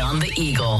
on the Eagle.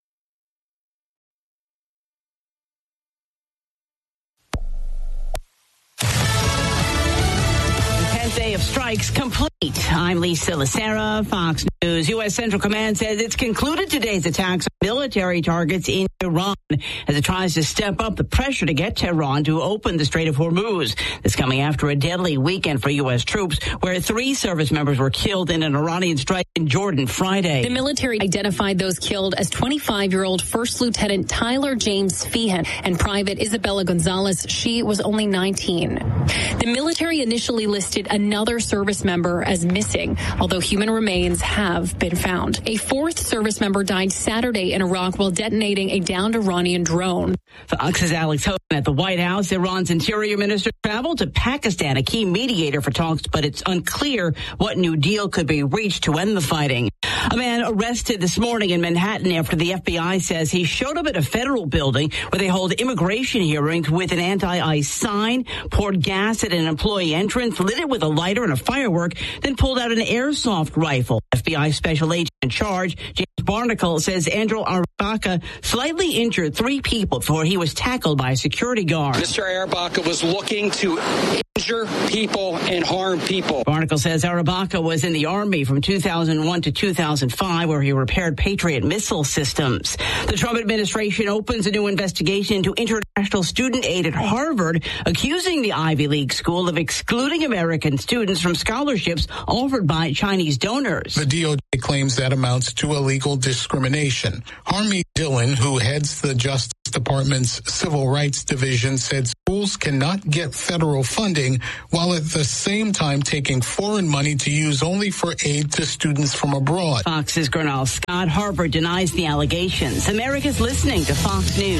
Day of strikes complete. I'm Lisa Lacera, Fox News. U.S. Central Command says it's concluded today's attacks on military targets in Iran as it tries to step up the pressure to get Tehran to open the Strait of Hormuz. This coming after a deadly weekend for U.S. troops where 3 service members were killed in an Iranian strike in Jordan Friday. The military identified those killed as 25-year-old First Lieutenant Tyler James Feehan and Private Isabella Gonzalez. She was only 19. The military initially listed another service member as missing, although human remains have been found. A 4th service member died Saturday in Iraq while detonating a downed Iranian drone. Fox's Alex Hogan at the White House. Iran's interior minister traveled to Pakistan, a key mediator for talks, but it's unclear what new deal could be reached to end the fighting. A man arrested this morning in Manhattan after the FBI says he showed up at a federal building where they hold immigration hearings with an anti-ICE sign, poured gas at an employee entrance, lit it with a lighter and a firework, then pulled out an airsoft rifle. FBI special agent in charge, James Barnacle, says Andrew Arbaca slightly injured 3 people before he was tackled by a security guard. Mr. Arbaca was looking to injure people and harm people. Barnacle says Arbaca was in the Army from 2001 to 2005, where he repaired Patriot missile systems. The Trump administration opens a new investigation into international student aid at Harvard, accusing the Ivy League school of excluding American students from scholarships offered by Chinese donors. The DOJ claims that amounts to illegal discrimination. Harmeet Dillon, who heads the Justice Department's Civil Rights Division, said schools cannot get federal funding while at the same time taking foreign money to use only for aid to students from abroad. Fox's Gernal Scott. Harvard denies the allegations. America's listening to Fox News.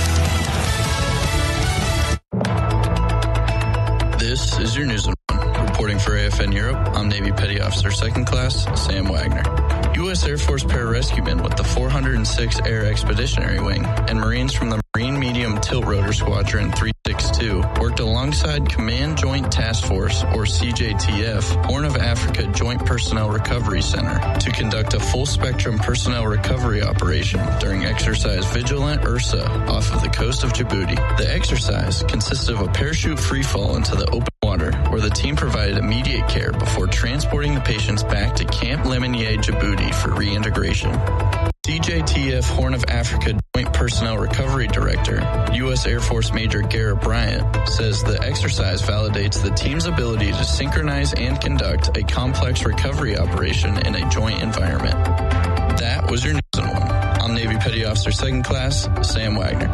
This is your News in 1. Reporting for AFN Europe, I'm Navy Petty Officer 2nd Class Sam Wagner. U.S. Air Force pararescuemen with the 406th Air Expeditionary Wing and Marines from the Marine Medium Tilt Rotor Squadron 362 worked alongside Command Joint Task Force, or CJTF, Horn of Africa Joint Personnel Recovery Center to conduct a full-spectrum personnel recovery operation during exercise Vigilant Ursa off of the coast of Djibouti. The exercise consisted of a parachute freefall into the open water, where the team provided immediate care before transporting the patients back to Camp Lemonnier, Djibouti for reintegration. CJTF Horn of Africa Joint Personnel Recovery Director, U.S. Air Force Major Garrett Bryant, says the exercise validates the team's ability to synchronize and conduct a complex recovery operation in a joint environment. That was your News in 1. I'm Navy Petty Officer 2nd Class Sam Wagner.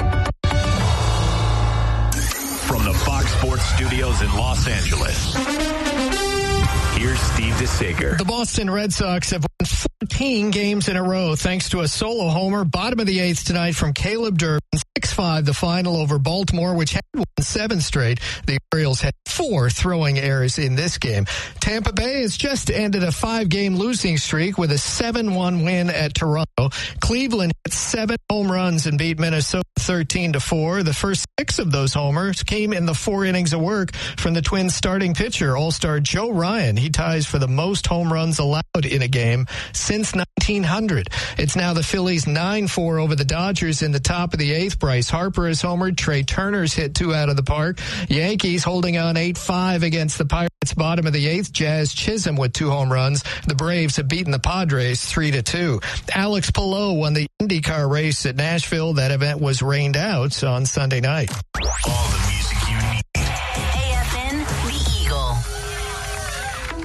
From the Fox Sports Studios in Los Angeles, here's Steve DeSager. The Boston Red Sox have won 14 games in a row thanks to a solo homer. Bottom of the 8th tonight from Caleb Durbin. 6-5 the final over Baltimore, which had won 7 straight. The Orioles had 4 throwing errors in this game. Tampa Bay has just ended a 5-game losing streak with a 7-1 win at Toronto. Cleveland hit 7 home runs and beat Minnesota 13-4. The first 6 of those homers came in the 4 innings of work from the Twins' starting pitcher, All-Star Joe Ryan. He ties for the most home runs allowed in a game since 1900. It's now the Phillies 9-4 over the Dodgers in the top of the 8th. Bryce Harper has homered. Trey Turner's hit 2 out of the park. Yankees holding on 8-5 against the Pirates. Bottom of the 8th, Jazz Chisholm with 2 home runs. The Braves have beaten the Padres 3-2. Alex Palou won the IndyCar race at Nashville. That event was rained out on Sunday night. All